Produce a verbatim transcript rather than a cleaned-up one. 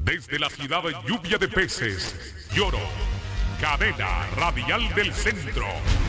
Desde la ciudad Lluvia de Peces, Lloro, cadena radial del centro.